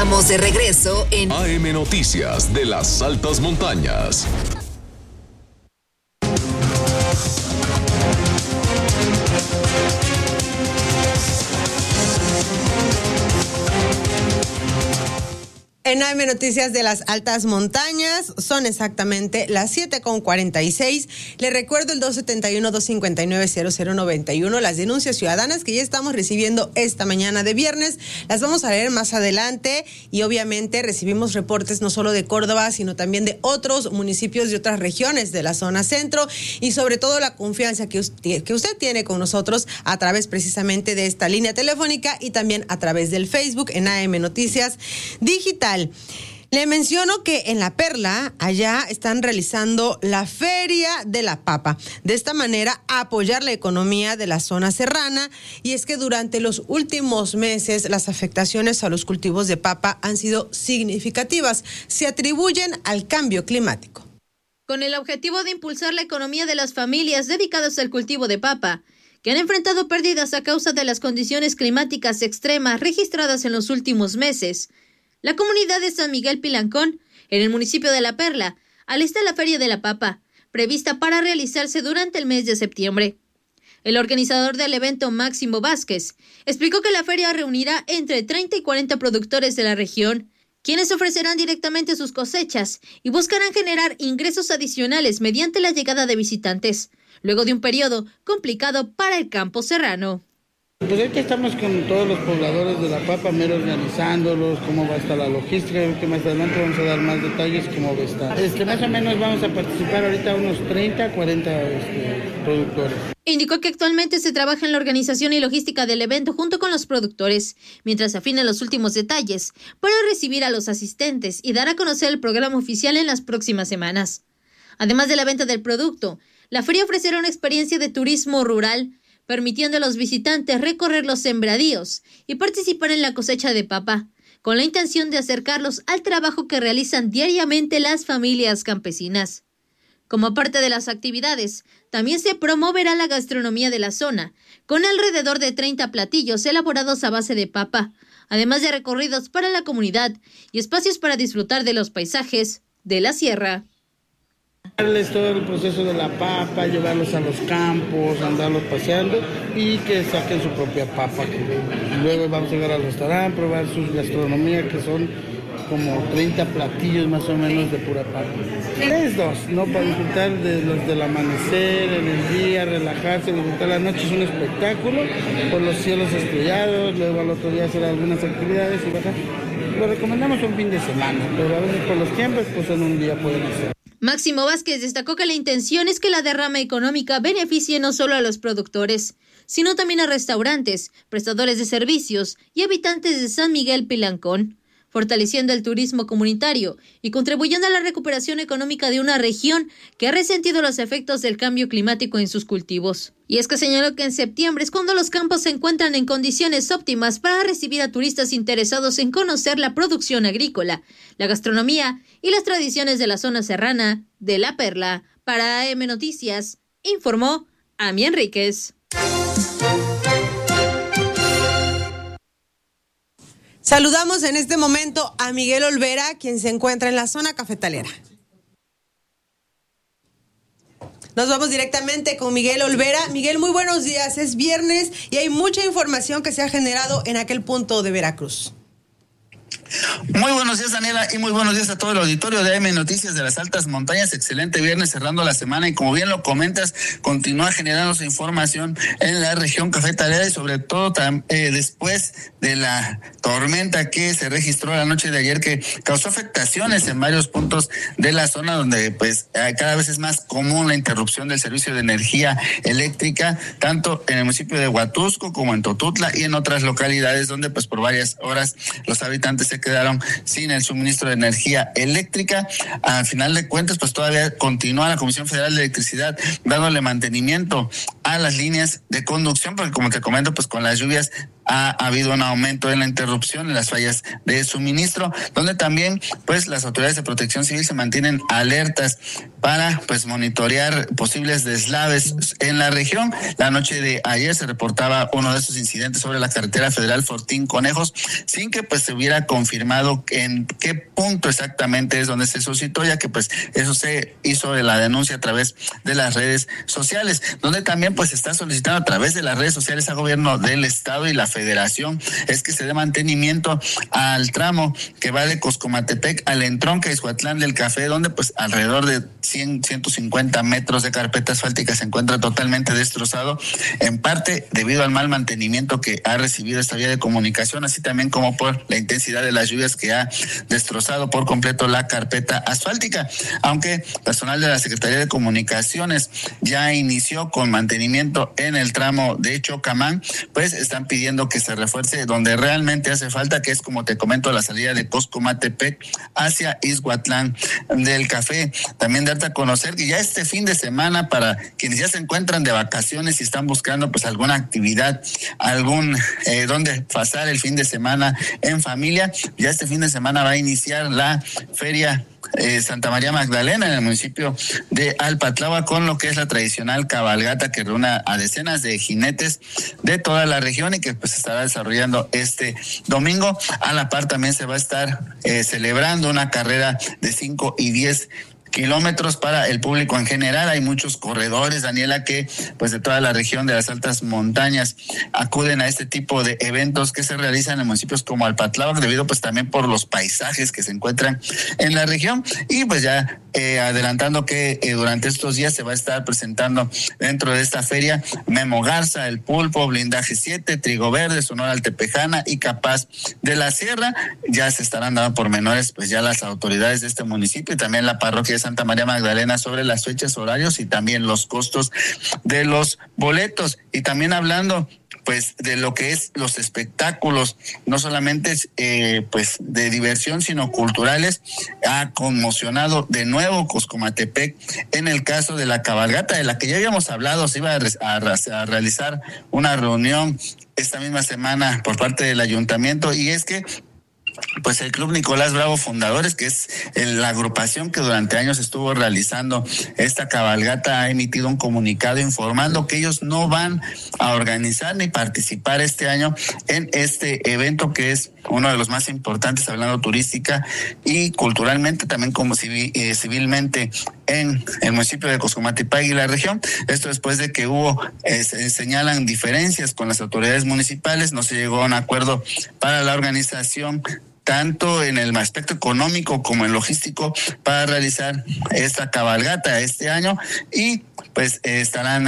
Estamos de regreso en AM Noticias de las Altas Montañas. En AM Noticias de las Altas Montañas son exactamente las 7:46. Le recuerdo el 271-259-0091, las denuncias ciudadanas que ya estamos recibiendo esta mañana de viernes. Las vamos a leer más adelante y obviamente recibimos reportes no solo de Córdoba, sino también de otros municipios de otras regiones de la zona centro y sobre todo la confianza que usted tiene con nosotros a través precisamente de esta línea telefónica y también a través del Facebook en AM Noticias Digital. Le menciono que en La Perla, allá están realizando la Feria de la Papa. De esta manera, apoyar la economía de la zona serrana. Y es que durante los últimos meses, las afectaciones a los cultivos de papa han sido significativas. Se atribuyen al cambio climático. Con el objetivo de impulsar la economía de las familias dedicadas al cultivo de papa, que han enfrentado pérdidas a causa de las condiciones climáticas extremas registradas en los últimos meses, la comunidad de San Miguel Pilancón, en el municipio de La Perla, alista la Feria de la Papa, prevista para realizarse durante el mes de septiembre. El organizador del evento, Máximo Vázquez, explicó que la feria reunirá entre 30 y 40 productores de la región, quienes ofrecerán directamente sus cosechas y buscarán generar ingresos adicionales mediante la llegada de visitantes, luego de un periodo complicado para el campo serrano. Pues ahorita estamos con todos los pobladores de la papa, mero organizándolos, cómo va a estar la logística, que más adelante vamos a dar más detalles cómo va a estar. Más o menos vamos a participar ahorita unos 30, 40 productores. Indicó que actualmente se trabaja en la organización y logística del evento junto con los productores, mientras afinan los últimos detalles para recibir a los asistentes y dar a conocer el programa oficial en las próximas semanas. Además de la venta del producto, la feria ofrecerá una experiencia de turismo rural, permitiendo a los visitantes recorrer los sembradíos y participar en la cosecha de papa, con la intención de acercarlos al trabajo que realizan diariamente las familias campesinas. Como parte de las actividades, también se promoverá la gastronomía de la zona, con alrededor de 30 platillos elaborados a base de papa, además de recorridos para la comunidad y espacios para disfrutar de los paisajes de la sierra. Darles todo el proceso de la papa, llevarlos a los campos, andarlos paseando y que saquen su propia papa. Luego vamos a llegar al restaurante, probar su gastronomía, que son como 30 platillos más o menos de pura papa. Es dos, ¿no? Para disfrutar de los del amanecer, en el día, relajarse, disfrutar la noche. Es un espectáculo por los cielos estrellados, luego al otro día hacer algunas actividades y bajar. Lo recomendamos un fin de semana, pero a veces por los tiempos, pues en un día pueden hacer. Máximo Vázquez destacó que la intención es que la derrama económica beneficie no solo a los productores, sino también a restaurantes, prestadores de servicios y habitantes de San Miguel Pilancón, fortaleciendo el turismo comunitario y contribuyendo a la recuperación económica de una región que ha resentido los efectos del cambio climático en sus cultivos. Y es que señaló que en septiembre es cuando los campos se encuentran en condiciones óptimas para recibir a turistas interesados en conocer la producción agrícola, la gastronomía y las tradiciones de la zona serrana de La Perla. Para AM Noticias, informó Ami Enríquez. Saludamos en este momento a Miguel Olvera, quien se encuentra en la zona cafetalera. Nos vamos directamente con Miguel Olvera. Miguel, muy buenos días. Es viernes y hay mucha información que se ha generado en aquel punto de Veracruz. Muy buenos días, Daniela, y muy buenos días a todo el auditorio de AM Noticias de las Altas Montañas. Excelente viernes cerrando la semana y como bien lo comentas, continúa generándose información en la región cafetalera y sobre todo después de la tormenta que se registró la noche de ayer, que causó afectaciones en varios puntos de la zona donde pues cada vez es más común la interrupción del servicio de energía eléctrica, tanto en el municipio de Huatusco como en Totutla y en otras localidades donde pues por varias horas los habitantes se quedaron sin el suministro de energía eléctrica. Al final de cuentas, pues todavía continúa la Comisión Federal de Electricidad dándole mantenimiento a las líneas de conducción, porque como te comento, pues con las lluvias ha habido un aumento en la interrupción, en las fallas de suministro, donde también pues las autoridades de protección civil se mantienen alertas para pues monitorear posibles deslaves en la región. La noche de ayer se reportaba uno de esos incidentes sobre la carretera federal Fortín Conejos, sin que pues se hubiera confirmado en qué punto exactamente es donde se suscitó, ya que pues eso se hizo de la denuncia a través de las redes sociales, donde también pues se está solicitando a través de las redes sociales al gobierno del estado y la federación es que se dé mantenimiento al tramo que va de Coscomatepec al entronque de Izhuatlán del Café, donde pues alrededor de 150 metros de carpeta asfáltica se encuentra totalmente destrozado, en parte debido al mal mantenimiento que ha recibido esta vía de comunicación, así también como por la intensidad de las lluvias que ha destrozado por completo la carpeta asfáltica. Aunque personal de la Secretaría de Comunicaciones ya inició con mantenimiento en el tramo de Chocamán, pues están pidiendo que se refuerce donde realmente hace falta, que es, como te comento, la salida de Coscomatepec hacia Izhuatlán del Café. También darte a conocer que ya este fin de semana, para quienes ya se encuentran de vacaciones y están buscando pues alguna actividad, donde pasar el fin de semana en familia, ya este fin de semana va a iniciar la feria Santa María Magdalena en el municipio de Alpatlava, con lo que es la tradicional cabalgata que reúne a decenas de jinetes de toda la región y que pues estará desarrollando este domingo. A la par también se va a estar celebrando una carrera de 5 y 10 kilómetros para el público en general. Hay muchos corredores, Daniela, que pues de toda la región de las altas montañas acuden a este tipo de eventos que se realizan en municipios como Alpatlava, debido pues también por los paisajes que se encuentran en la región. Y pues ya adelantando que durante estos días se va a estar presentando dentro de esta feria Memo Garza, El Pulpo, Blindaje 7, Trigo Verde, Sonora Altepejana y Capaz de la Sierra. Ya se estarán dando pormenores pues ya las autoridades de este municipio y también la parroquia de Santa María Magdalena sobre las fechas, horarios y también los costos de los boletos. Y también hablando pues de lo que es los espectáculos, no solamente pues de diversión, sino culturales, ha conmocionado de nuevo Coscomatepec en el caso de la cabalgata, de la que ya habíamos hablado. Se iba a realizar una reunión esta misma semana por parte del ayuntamiento, y es que pues el Club Nicolás Bravo Fundadores, que es la agrupación que durante años estuvo realizando esta cabalgata, ha emitido un comunicado informando que ellos no van a organizar ni participar este año en este evento, que es uno de los más importantes hablando turística y culturalmente, también como civilmente en el municipio de Coscomatepec y la región. Esto después de que señalan diferencias con las autoridades municipales, no se llegó a un acuerdo para la organización tanto en el aspecto económico como en logístico para realizar esta cabalgata este año, y pues estarán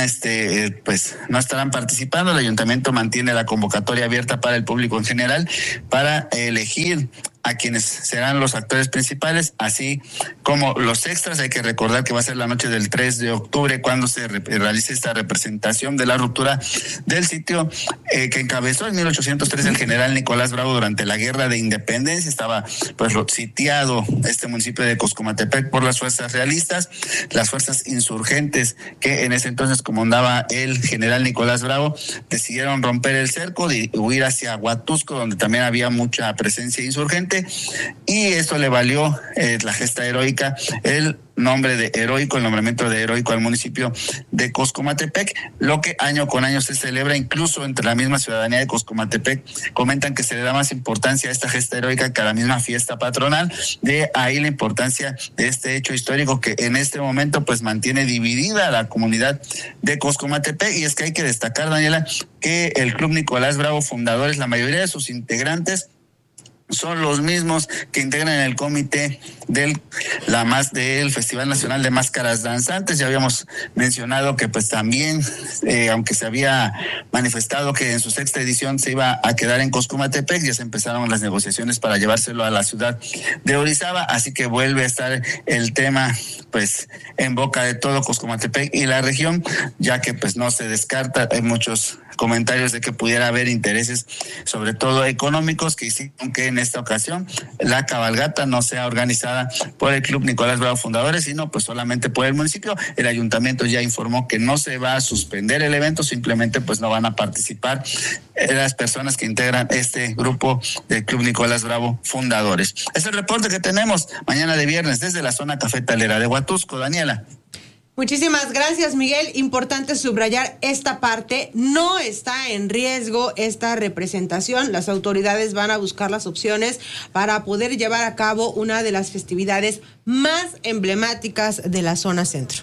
pues no estarán participando. El ayuntamiento mantiene la convocatoria abierta para el público en general para elegir a quienes serán los actores principales, así como los extras. Hay que recordar que va a ser la noche del 3 de octubre cuando se realice esta representación de la ruptura del sitio que encabezó en 1803 el general Nicolás Bravo durante la Guerra de Independencia. Estaba pues sitiado este municipio de Coscomatepec por las fuerzas realistas, las fuerzas insurgentes que en ese entonces comandaba el general Nicolás Bravo, decidieron romper el cerco y huir hacia Huatusco, donde también había mucha presencia insurgente, y esto le valió la gesta heroica, el nombre de heroico, el nombramiento de heroico al municipio de Coscomatepec, lo que año con año se celebra. Incluso entre la misma ciudadanía de Coscomatepec comentan que se le da más importancia a esta gesta heroica que a la misma fiesta patronal. De ahí la importancia de este hecho histórico que en este momento pues mantiene dividida a la comunidad de Coscomatepec. Y es que hay que destacar, Daniela, que el Club Nicolás Bravo Fundadores, la mayoría de sus integrantes son los mismos que integran el comité del Festival Nacional de Máscaras Danzantes. Ya habíamos mencionado que pues también, aunque se había manifestado que en su 6ª edición se iba a quedar en Coscomatepec, ya se empezaron las negociaciones para llevárselo a la ciudad de Orizaba, así que vuelve a estar el tema pues en boca de todo Coscomatepec y la región, ya que pues no se descarta, hay muchos comentarios de que pudiera haber intereses, sobre todo económicos, que hicieron que en esta ocasión la cabalgata no sea organizada por el Club Nicolás Bravo Fundadores, sino pues solamente por el municipio. El ayuntamiento ya informó que no se va a suspender el evento, simplemente pues no van a participar las personas que integran este grupo del Club Nicolás Bravo Fundadores. Es el reporte que tenemos mañana de viernes desde la zona cafetalera de Huatusco. Daniela. Muchísimas gracias, Miguel. Importante subrayar esta parte. No está en riesgo esta representación. Las autoridades van a buscar las opciones para poder llevar a cabo una de las festividades más emblemáticas de la zona centro.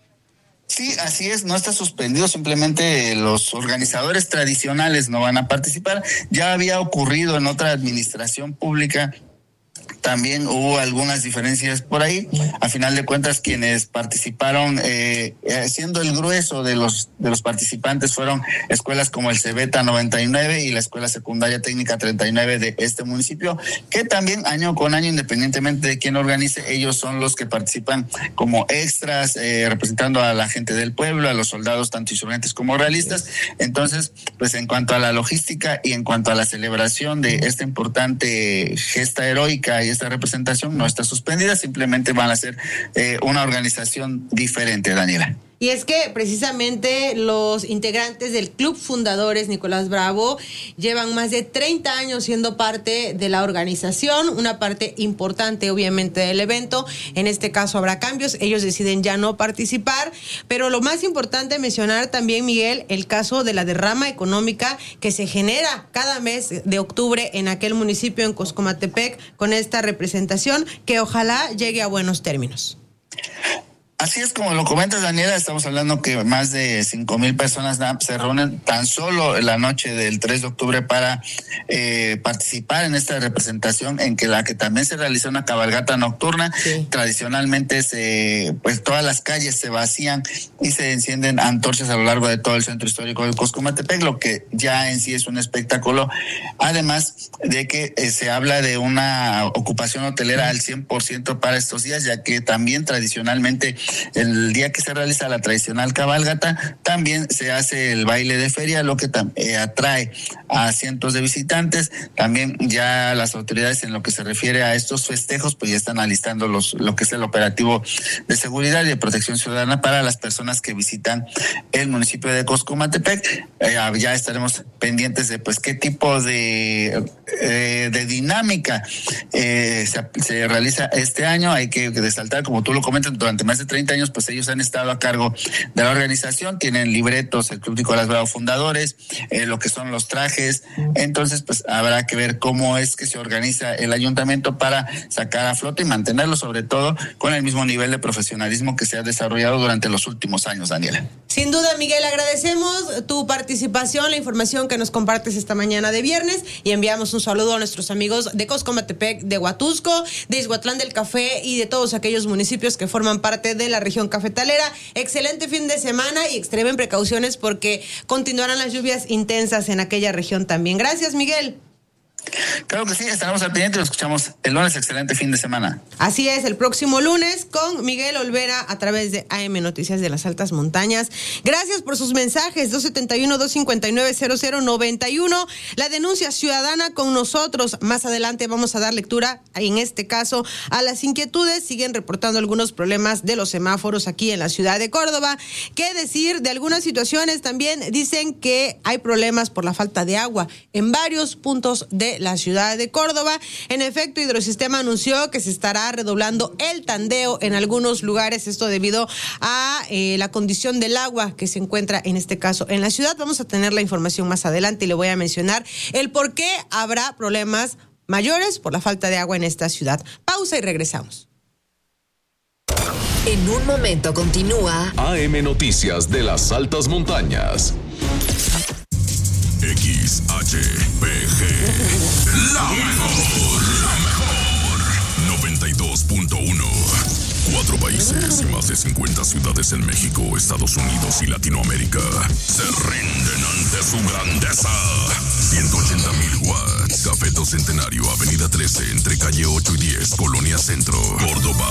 Sí, así es, no está suspendido, simplemente los organizadores tradicionales no van a participar. Ya había ocurrido en otra administración pública. También hubo algunas diferencias por ahí. A final de cuentas, quienes participaron, siendo el grueso de los participantes, fueron escuelas como el Cebeta 99 y la Escuela Secundaria Técnica 39 de este municipio, que también año con año, independientemente de quién organice, ellos son los que participan como extras, representando a la gente del pueblo, a los soldados, tanto insurgentes como realistas. Entonces, pues en cuanto a la logística y en cuanto a la celebración de esta importante gesta heroica y esta representación no está suspendida, simplemente van a ser una organización diferente, Daniela. Y es que precisamente los integrantes del Club Fundadores Nicolás Bravo llevan más de 30 años siendo parte de la organización, una parte importante obviamente del evento. En este caso habrá cambios, ellos deciden ya no participar, pero lo más importante mencionar también, Miguel, el caso de la derrama económica que se genera cada mes de octubre en aquel municipio, en Coscomatepec, con esta representación que ojalá llegue a buenos términos. Así es como lo comentas, Daniela, estamos hablando que más de 5,000 personas se reúnen tan solo la noche del 3 de octubre para participar en esta representación, en que la que también se realiza una cabalgata nocturna. Sí. Tradicionalmente pues todas las calles se vacían y se encienden antorchas a lo largo de todo el centro histórico de Coscomatepec, lo que ya en sí es un espectáculo, además de que se habla de una ocupación hotelera al 100% para estos días, ya que también tradicionalmente el día que se realiza la tradicional cabalgata, también se hace el baile de feria, lo que atrae a cientos de visitantes. También ya las autoridades, en lo que se refiere a estos festejos, pues ya están alistando lo que es el operativo de seguridad y de protección ciudadana para las personas que visitan el municipio de Coscomatepec. Ya estaremos pendientes de pues qué tipo de dinámica se realiza este año. Hay que resaltar, como tú lo comentas, durante más de 30 años, pues ellos han estado a cargo de la organización, tienen libretos, el Club Nicolás Bravo Fundadores, lo que son los trajes. Entonces, pues habrá que ver cómo es que se organiza el ayuntamiento para sacar a flote y mantenerlo, sobre todo con el mismo nivel de profesionalismo que se ha desarrollado durante los últimos años, Daniela. Sin duda, Miguel, agradecemos tu participación, la información que nos compartes esta mañana de viernes, y enviamos un saludo a nuestros amigos de Coscomatepec, de Huatusco, de Ixhuatlán del Café y de todos aquellos municipios que forman parte de la región cafetalera. Excelente fin de semana y extremen precauciones porque continuarán las lluvias intensas en aquella región también. Gracias, Miguel. Claro que sí, estaremos al pendiente y nos escuchamos el lunes. Excelente fin de semana. Así es, el próximo lunes con Miguel Olvera a través de AM Noticias de las Altas Montañas. Gracias por sus mensajes, 271-259-0091. La denuncia ciudadana con nosotros. Más adelante vamos a dar lectura, en este caso, a las inquietudes. Siguen reportando algunos problemas de los semáforos aquí en la ciudad de Córdoba. ¿Qué decir de algunas situaciones? También dicen que hay problemas por la falta de agua en varios puntos de la ciudad de Córdoba. En efecto, Hidrosistema anunció que se estará redoblando el tandeo en algunos lugares, esto debido a la condición del agua que se encuentra en este caso en la ciudad. Vamos a tener la información más adelante y le voy a mencionar el por qué habrá problemas mayores por la falta de agua en esta ciudad. Pausa y regresamos. En un momento continúa AM Noticias de las Altas Montañas. XHPG, la mejor 92.1. 4 países y más de 50 ciudades en México, Estados Unidos y Latinoamérica se rinden ante su grandeza. 180,000 watts. Cafeto Centenario, Avenida 13, entre calle 8 y 10, Colonia Centro, Córdoba,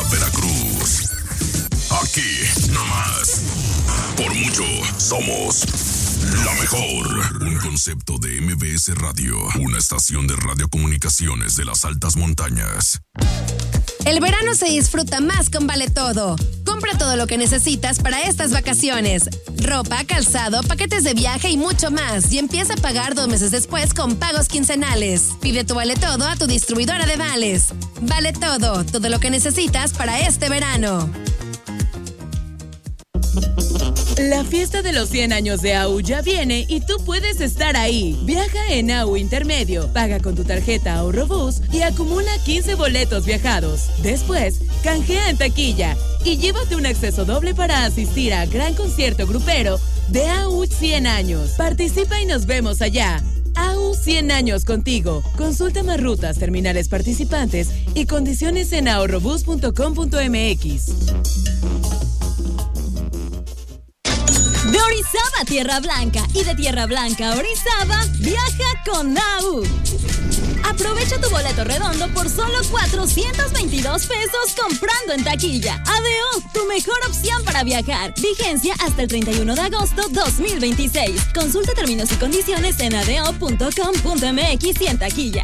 Veracruz. Aquí, nomás. Por mucho, somos La mejor. Un concepto de MBS Radio. Una estación de radiocomunicaciones de las altas montañas. El verano se disfruta más con Vale Todo. Compra todo lo que necesitas para estas vacaciones. Ropa, calzado, paquetes de viaje y mucho más. Y empieza a pagar 2 meses después con pagos quincenales. Pide tu Vale Todo a tu distribuidora de vales. Vale Todo, todo lo que necesitas para este verano. La fiesta de los 100 años de AU ya viene y tú puedes estar ahí. Viaja en AU Intermedio, paga con tu tarjeta Ahorrobús y acumula 15 boletos viajados. Después, canjea en taquilla y llévate un acceso doble para asistir a gran concierto grupero de AU 100 años. Participa y nos vemos allá. AU 100 años contigo. Consulta más rutas, terminales participantes y condiciones en ahorrobús.com.mx. De Orizaba a Tierra Blanca y de Tierra Blanca a Orizaba, viaja con AU. Aprovecha tu boleto redondo por solo 422 pesos comprando en taquilla. ADO, tu mejor opción para viajar. Vigencia hasta el 31 de agosto 2026. Consulta términos y condiciones en ado.com.mx y en taquilla.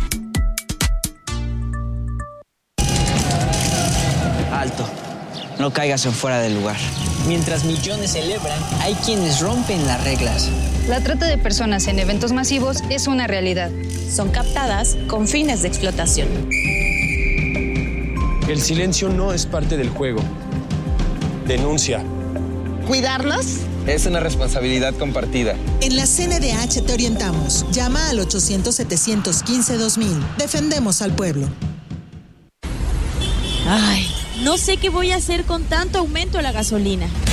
Alto, no caigas en fuera del lugar. Mientras millones celebran, hay quienes rompen las reglas. La trata de personas en eventos masivos es una realidad. Son captadas con fines de explotación. El silencio no es parte del juego. Denuncia. ¿Cuidarnos? Es una responsabilidad compartida. En la CNDH te orientamos. Llama al 800-715-2000. Defendemos al pueblo. Ay, no sé qué voy a hacer con tanto aumento a la gasolina.